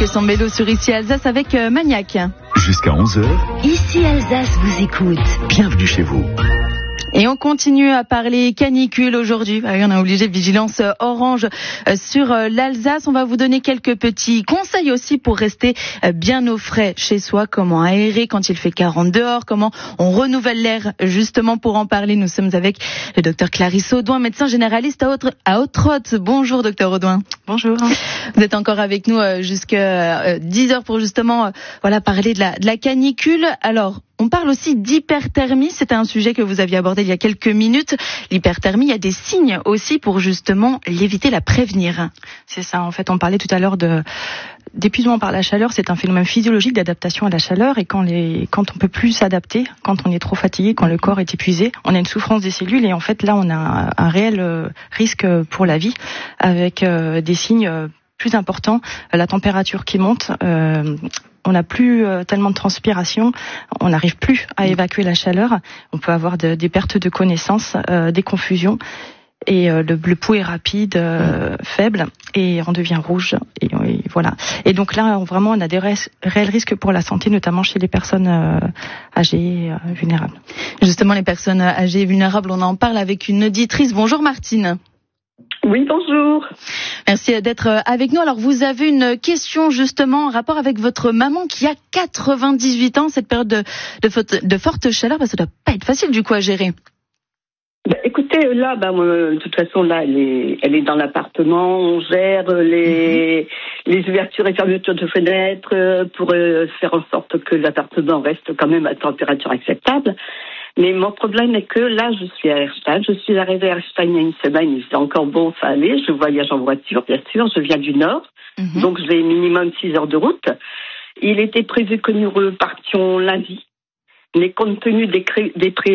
débarque son vélo sur Ici Alsace avec Maniac. Jusqu'à 11h. Ici Alsace vous écoute. Bienvenue chez vous. Et on continue à parler canicule aujourd'hui. On a obligé vigilance orange sur l'Alsace. On va vous donner quelques petits conseils aussi pour rester bien au frais chez soi. Comment aérer quand il fait 40 dehors. Comment on renouvelle l'air. Justement pour en parler, nous sommes avec le docteur Clarisse Audouin, médecin généraliste à Haute-Rotte. Bonjour docteur Audouin. Bonjour. Vous êtes encore avec nous jusqu'à 10h pour justement parler de la canicule. Alors, on parle aussi d'hyperthermie, c'était un sujet que vous aviez abordé il y a quelques minutes. L'hyperthermie, il y a des signes aussi pour justement l'éviter, la prévenir. C'est ça, en fait, on parlait tout à l'heure d'épuisement par la chaleur. C'est un phénomène physiologique d'adaptation à la chaleur, et quand on peut plus s'adapter, quand on est trop fatigué, quand le corps est épuisé, on a une souffrance des cellules, et en fait là on a un réel risque pour la vie, avec des signes plus importants, la température qui monte, on n'a plus tellement de transpiration, on n'arrive plus à évacuer la chaleur, on peut avoir des pertes de connaissance, des confusions, et le pouls est rapide, faible, et on devient rouge, et voilà. Et donc là, vraiment, on a des réels risques pour la santé, notamment chez les personnes âgées, vulnérables. Justement, les personnes âgées et vulnérables, on en parle avec une auditrice. Bonjour Martine. Oui, bonjour. Merci d'être avec nous. Alors, vous avez une question justement en rapport avec votre maman qui a 98 ans, cette période de forte chaleur, ça doit pas être facile du coup à gérer. Écoutez, là, de toute façon, là, elle est dans l'appartement, on gère les ouvertures et fermetures de fenêtres pour faire en sorte que l'appartement reste quand même à température acceptable. Mais mon problème est que là, je suis à Erstein. Je suis arrivée à Erstein il y a une semaine. Il faisait encore bon, ça allait. Je voyage en voiture, bien sûr. Je viens du Nord. Donc j'ai minimum 6 heures de route. Il était prévu que nous repartions lundi. Mais compte tenu des